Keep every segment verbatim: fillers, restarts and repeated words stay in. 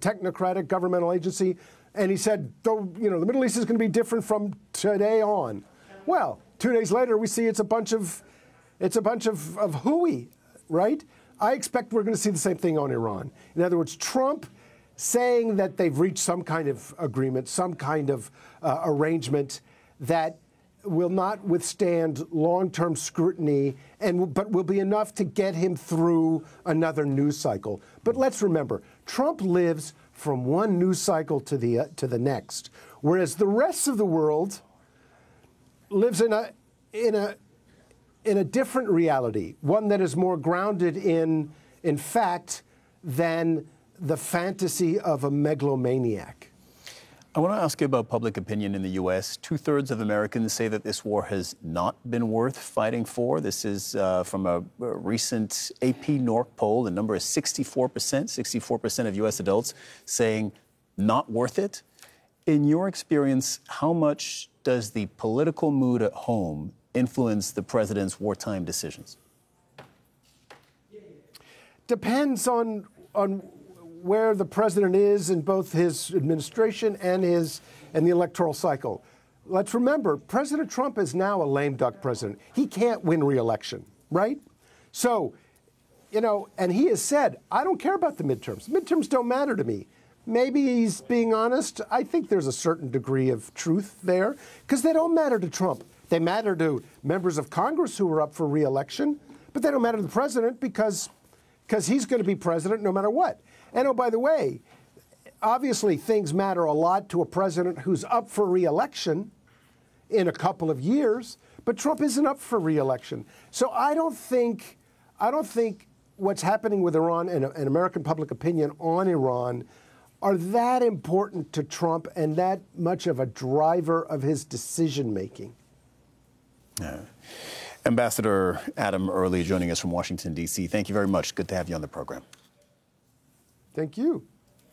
technocratic governmental agency, and he said, though, you know, the Middle East is going to be different from today on. Well, two days later, we see it's a bunch of, it's a bunch of, of hooey, right? I expect we're going to see the same thing on Iran. In other words, Trump saying that they've reached some kind of agreement, some kind of uh, arrangement that will not withstand long-term scrutiny, and but will be enough to get him through another news cycle. But let's remember, Trump lives from one news cycle to the uh, to the next, whereas the rest of the world lives in a in a in a different reality, one that is more grounded in in fact than the fantasy of a megalomaniac. I want to ask you about public opinion in the U S. Two-thirds of Americans say that this war has not been worth fighting for. This is uh, from a, a recent A P N O R C poll. The number is sixty-four percent. sixty-four percent of U S adults saying not worth it. In your experience, how much does the political mood at home influence the president's wartime decisions? Depends on on where the president is in both his administration and his and the electoral cycle. Let's remember, President Trump is now a lame duck president. He can't win re-election, right? So, you know, and he has said, I don't care about the midterms. Midterms don't matter to me. Maybe he's being honest. I think there's a certain degree of truth there because they don't matter to Trump. They matter to members of Congress who are up for re-election, but they don't matter to the president because because he's going to be president no matter what. And oh, by the way, obviously things matter a lot to a president who's up for re-election in a couple of years, but Trump isn't up for re-election. So I don't think, I don't think what's happening with Iran and, and American public opinion on Iran are that important to Trump and that much of a driver of his decision-making. Yeah. Ambassador Adam Early joining us from Washington, D C. Thank you very much. Good to have you on the program. Thank you.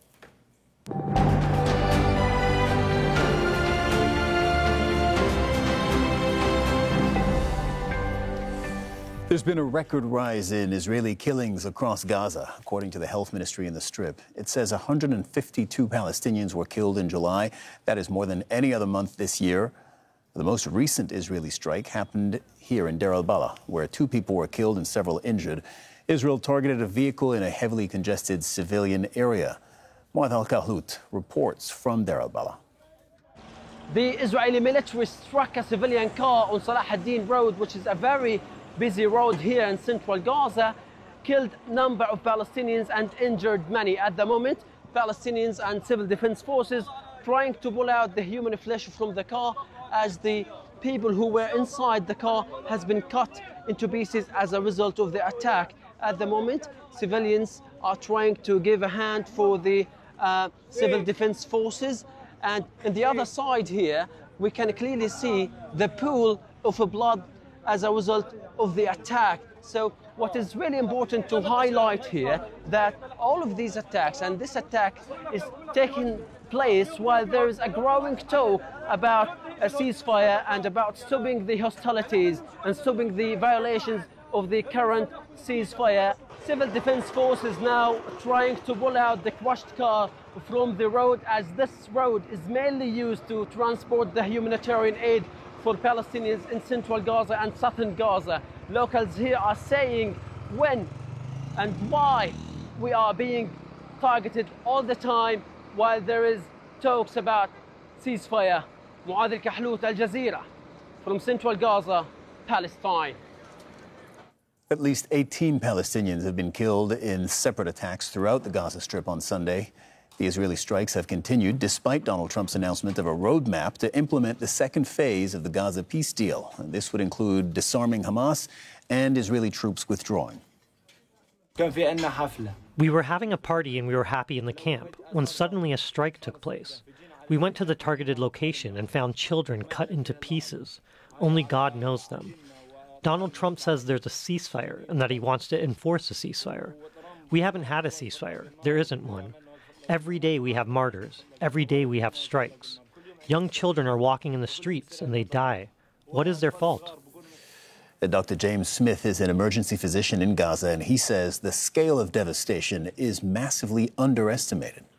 There's been a record rise in Israeli killings across Gaza, according to the health ministry in the Strip. It says one hundred fifty-two Palestinians were killed in July. That is more than any other month this year. The most recent Israeli strike happened here in Deir al-Balah, where two people were killed and several injured. Israel targeted a vehicle in a heavily congested civilian area. Muad al-Kahlout reports from Deir al-Balah. The Israeli military struck a civilian car on Salah ad-Din Road, which is a very busy road here in central Gaza, killed a number of Palestinians and injured many. At the moment, Palestinians and civil defense forces trying to pull out the human flesh from the car as the people who were inside the car has been cut into pieces as a result of the attack. At the moment, civilians are trying to give a hand for the uh, civil defense forces. And on the other side here, we can clearly see the pool of blood as a result of the attack. So what is really important to highlight here, that all of these attacks, and this attack is taking place while there is a growing talk about a ceasefire and about stopping the hostilities and stopping the violations of the current ceasefire. Civil defense forces now trying to pull out the crushed car from the road, as this road is mainly used to transport the humanitarian aid for Palestinians in central Gaza and southern Gaza. Locals here are saying when and why we are being targeted all the time while there is talks about ceasefire. Muad al-Kahlout, Al Jazeera, from central Gaza, Palestine. At least eighteen Palestinians have been killed in separate attacks throughout the Gaza Strip on Sunday. The Israeli strikes have continued despite Donald Trump's announcement of a roadmap to implement the second phase of the Gaza peace deal. And this would include disarming Hamas and Israeli troops withdrawing. We were having a party and we were happy in the camp when suddenly a strike took place. We went to the targeted location and found children cut into pieces. Only God knows them. Donald Trump says there's a ceasefire and that he wants to enforce a ceasefire. We haven't had a ceasefire. There isn't one. Every day we have martyrs. Every day we have strikes. Young children are walking in the streets and they die. What is their fault? Doctor James Smith is an emergency physician in Gaza, and he says the scale of devastation is massively underestimated.